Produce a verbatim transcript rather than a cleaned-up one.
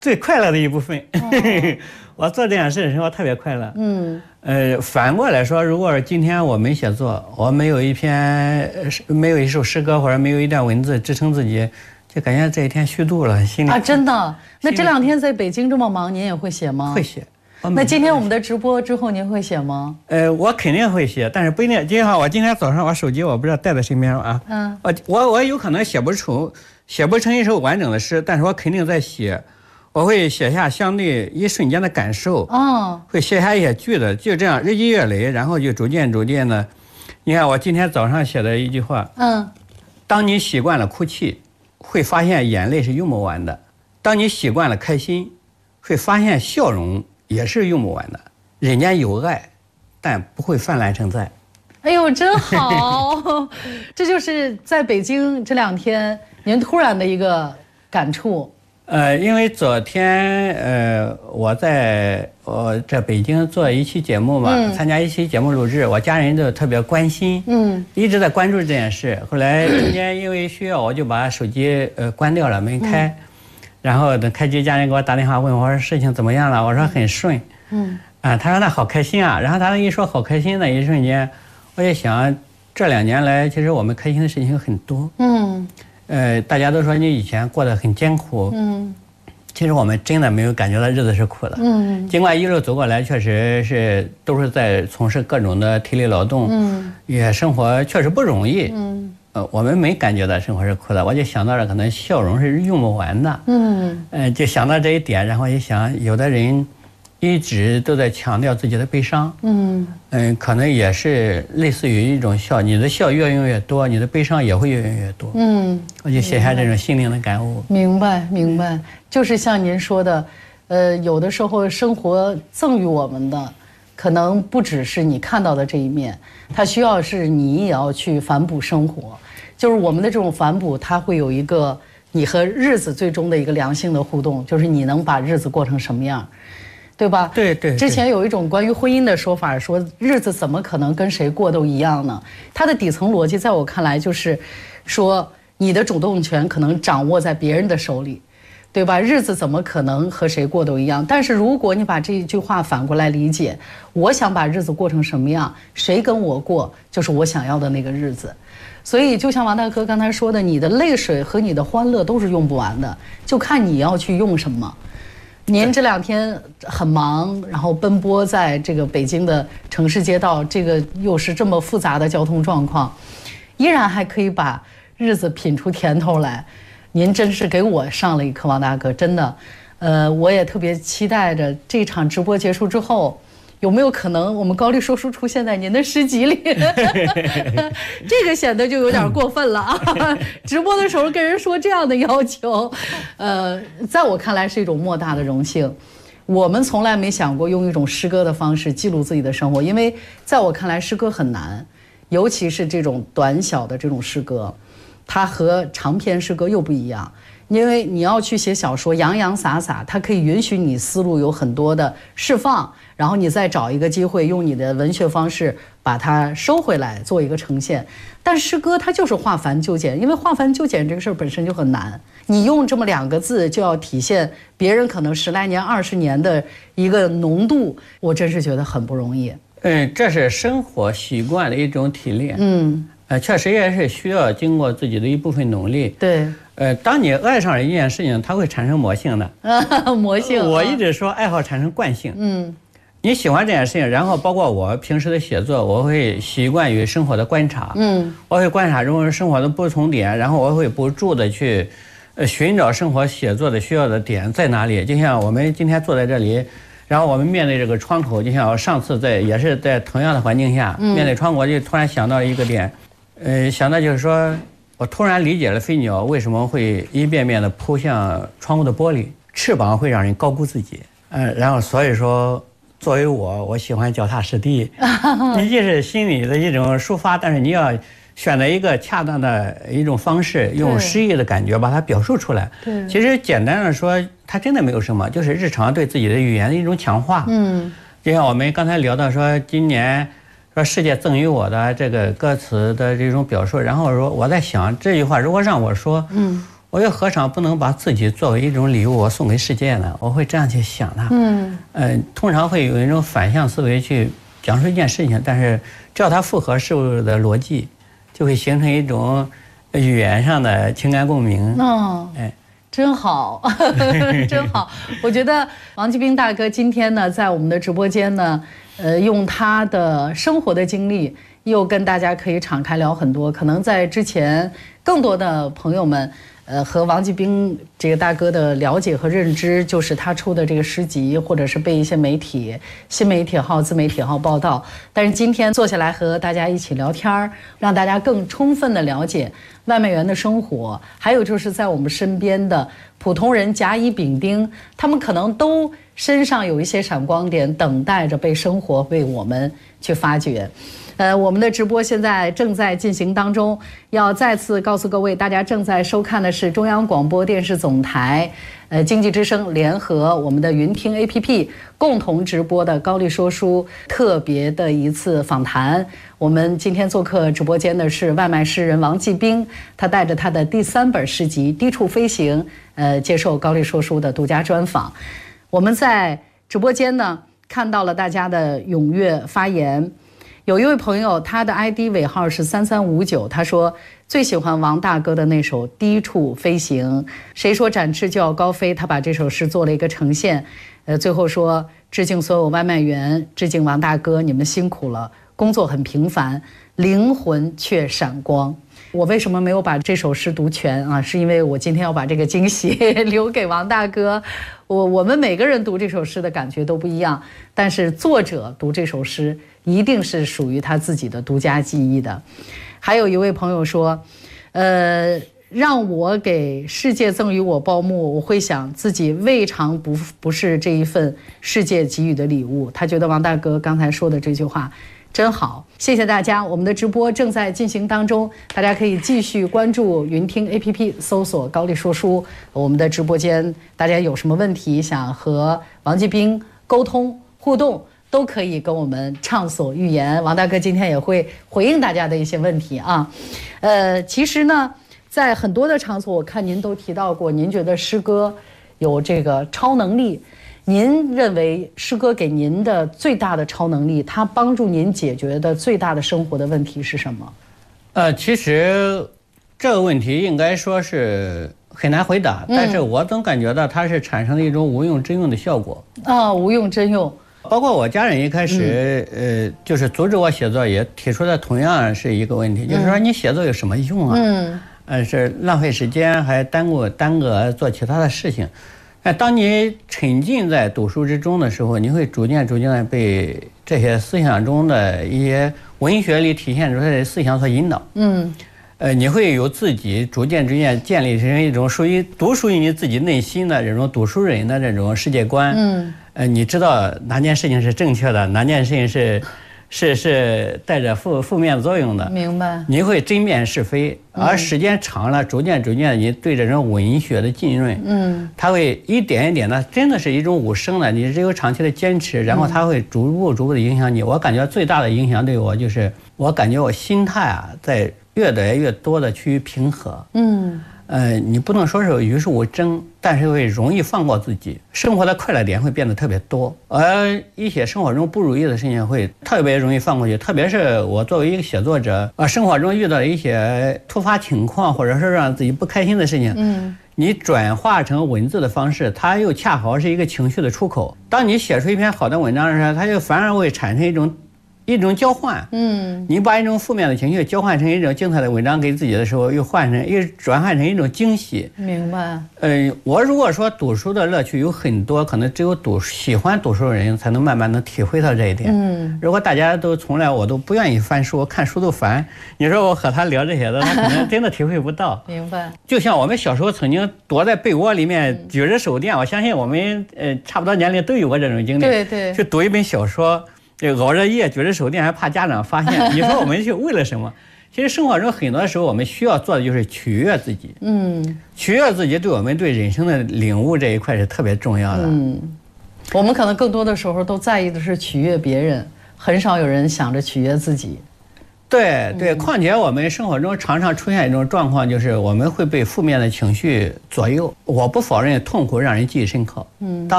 最快乐的一部分。哦、我做这件事的时候特别快乐。嗯，呃，反过来说，如果今天我没写作，我没有一篇、没有一首诗歌或者没有一段文字支撑自己，就感觉这一天虚度了，心里啊，真的。那这两天在北京这么忙，您也会写吗？ 会写。 那今天我们的直播之后，您会写吗？ 呃，我肯定会写，但是不一定。就像我今天早上，我手机我不知道带在身边啊。嗯。我我我有可能写不出，写不成一首完整的诗，但是我肯定在写。我会写下相对一瞬间的感受。哦。会写下一些句子，就这样日积月累，然后就逐渐逐渐的。你看我今天早上写的一句话。嗯。当你习惯了哭泣，会发现眼泪是用不完的；当你习惯了开心，会发现笑容也是用不完的。人间有爱，但不会泛滥成灾。 哎呦，真好！这就是在北京这两天您突然的一个感触。 呃，因为昨天呃我在我在北京做一期节目嘛，嗯、参加一期节目录制，我家人就特别关心，嗯，一直在关注这件事。后来中间因为需要，我就把手机呃关掉了，没开。嗯、然后等开机，家人给我打电话问我说事情怎么样了，我说很顺。嗯。啊，他说那好开心啊。然后他一说好开心的一瞬间，我也想这两年来，其实我们开心的事情很多。嗯。呃，大家都说你以前过得很艰苦。嗯。其实我们真的没有感觉到日子是苦的。嗯。尽管一路走过来，确实是都是在从事各种的体力劳动。嗯。也生活确实不容易。嗯。呃，我们没感觉到生活是苦的，我就想到了可能笑容是用不完的。嗯。呃，就想到这一点，然后一想，有的人一直都在强调自己的悲伤。嗯。嗯，可能也是类似于一种笑，你的笑越用越多，你的悲伤也会越用越多。嗯。我就写下这种心灵的感悟。 明白，明白，就是像您说的，呃，有的时候生活赠予我们的，可能不只是你看到的这一面，它需要是你也要去反哺生活。就是我们的这种反哺，它会有一个你和日子最终的一个良性的互动，就是你能把日子过成什么样，对吧？ 对 对, 对。 之前有一种关于婚姻的说法，说日子怎么可能跟谁过都一样呢？它的底层逻辑在我看来就是说，你的主动权可能掌握在别人的手里，对吧？日子怎么可能和谁过都一样？但是如果你把这一句话反过来理解，我想把日子过成什么样，谁跟我过就是我想要的那个日子。所以就像王大哥刚才说的，你的泪水和你的欢乐都是用不完的，就看你要去用什么。您这两天很忙，然后奔波在这个北京的城市街道，这个又是这么复杂的交通状况，依然还可以把日子品出甜头来，您真是给我上了一课，王大哥，真的。呃，我也特别期待着这场直播结束之后，有没有可能我们高丽说书出现在您的诗集里？这个显得就有点过分了啊！直播的时候跟人说这样的要求，呃，在我看来是一种莫大的荣幸。我们从来没想过用一种诗歌的方式记录自己的生活，因为在我看来诗歌很难，尤其是这种短小的这种诗歌，它和长篇诗歌又不一样。因为你要去写小说，洋洋洒洒，它可以允许你思路有很多的释放，然后你再找一个机会用你的文学方式把它收回来做一个呈现。但诗歌它就是化繁就简，因为化繁就简这个事儿本身就很难，你用这么两个字就要体现别人可能十来年二十年的一个浓度，我真是觉得很不容易。 嗯，这是生活习惯的一种提炼。嗯，呃，确实也是需要经过自己的一部分努力。 对。 呃，当你爱上了一件事情，它会产生魔性的。 啊，魔性。 我一直说爱好产生惯性。嗯。你喜欢这件事情，然后包括我平时的写作，我会习惯于生活的观察。嗯。我会观察中生活的不同点，然后我会不住的去，呃，寻找生活写作的需要的点在哪里。就像我们今天坐在这里，然后我们面对这个窗口，就像我上次在也是在同样的环境下，嗯、面对窗口，我就突然想到一个点，呃，想到就是说。我突然理解了飞鸟为什么会一遍遍地扑向窗户的玻璃，翅膀会让人高估自己。呃，然后所以说，作为我，我喜欢脚踏实地，毕竟是心理的一种抒发，但是你要选择一个恰当的一种方式，用诗意的感觉把它表述出来。对，其实简单的说，它真的没有什么，就是日常对自己的语言的一种强化。嗯，就像我们刚才聊到说，今年。说世界赠予我的这个歌词的这种表述，然后说我在想这句话如果让我说，嗯， 我觉得和尚不能把自己作为一种礼物我送给世界呢，我会这样去想它。嗯，呃，通常会有一种反向思维去讲述一件事情，但是只要它符合事物的逻辑，就会形成一种语言上的情感共鸣。 哦，哎。真好，真好！我觉得王继兵大哥今天呢，在我们的直播间呢，呃，用他的生活的经历，又跟大家可以敞开聊很多。可能在之前，更多的朋友们，呃，和王继兵这个大哥的了解和认知，就是他出的这个诗集，或者是被一些媒体、新媒体号、自媒体号报道。但是今天坐下来和大家一起聊天，让大家更充分的了解外卖员的生活，还有就是在我们身边的普通人甲乙丙丁，他们可能都身上有一些闪光点，等待着被生活为我们去发掘。呃，我们的直播现在正在进行当中，要再次告诉各位，大家正在收看的是中央广播电视总台、呃经济之声联合我们的云听 A P P 共同直播的高丽说书特别的一次访谈。我们今天做客直播间的是外卖诗人王继兵，他带着他的第三本诗集《低处飞行》，呃，接受高丽说书的独家专访。我们在直播间呢看到了大家的踊跃发言。有一位朋友，他的 I D 尾号是三三五九，他说最喜欢王大哥的那首《低处飞行》，谁说展翅就要高飞？他把这首诗做了一个呈现，呃，最后说致敬所有外卖员，致敬王大哥，你们辛苦了，工作很平凡，灵魂却闪光。我为什么没有把这首诗读全啊？是因为我今天要把这个惊喜留给王大哥。我我们每个人读这首诗的感觉都不一样，但是作者读这首诗一定是属于他自己的独家记忆的。还有一位朋友说，呃，让我给世界赠予我报幕，我会想自己未尝不不是这一份世界给予的礼物。他觉得王大哥刚才说的这句话真好，谢谢大家。我们的直播正在进行当中，大家可以继续关注云听 A P P， 搜索高丽说书。我们的直播间，大家有什么问题想和王继兵沟通互动，都可以跟我们畅所欲言。王大哥今天也会回应大家的一些问题啊。呃，其实呢，在很多的场所，我看您都提到过，您觉得诗歌有这个超能力。您认为诗歌给您的最大的超能力，它帮助您解决的最大的生活的问题是什么？ 呃，其实这个问题应该说是很难回答，嗯、但是我总感觉到它是产生了一种无用真用的效果。 啊，无用真用。 包括我家人一开始，嗯、呃，就是阻止我写作，也提出的同样是一个问题，嗯、就是说你写作有什么用啊？嗯，呃，是浪费时间，还耽误耽搁做其他的事情。哎，当你沉浸在读书之中的时候，你会逐渐逐渐的被这些思想中的一些文学里体现出来的思想所引导。嗯，呃，你会有自己逐渐逐渐建立成一种属于独属于你自己内心的这种读书人的这种世界观。嗯，呃，你知道哪件事情是正确的，哪件事情是。是是带着负负面作用的， 明白？ 你会甄辨是非，而时间长了，逐渐逐渐，你对这种文学的浸润，嗯，它会一点一点的，真的是一种无声的，你只有长期的坚持，然后它会逐步逐步的影响你。我感觉最大的影响对我就是，我感觉我心态啊，在越来越多的趋于平和，嗯。呃，你不能说是与世无争，但是会容易放过自己，生活的快乐点会变得特别多，而一些生活中不如意的事情会特别容易放过去。特别是我作为一个写作者，呃，生活中遇到了一些突发情况，或者是让自己不开心的事情，嗯，你转化成文字的方式，它又恰好是一个情绪的出口。当你写出一篇好的文章的时候，它就反而会产生一种。一种交换，嗯，你把一种负面的情绪交换成一种精彩的文章给自己的时候，又换成又转换成一种惊喜。 明白。 呃，我如果说读书的乐趣有很多，可能只有读喜欢读书的人才能慢慢能体会到这一点。嗯，如果大家都从来我都不愿意翻书，看书都烦，你说我和他聊这些的，他可能真的体会不到。 明白。 就像我们小时候曾经躲在被窝里面举着手电，我相信我们呃差不多年龄都有过这种经历。 对对。 去读一本小说。这熬着夜举着手电还怕家长发现，你说我们去为了什么？其实生活中很多时候我们需要做的就是取悦自己。嗯，取悦自己对我们对人生的领悟这一块是特别重要的。 嗯，我们可能更多的时候都在意的是取悦别人，很少有人想着取悦自己。 对对，况且我们生活中常常出现一种状况，就是我们会被负面的情绪左右。我不否认痛苦让人记忆深刻，嗯，当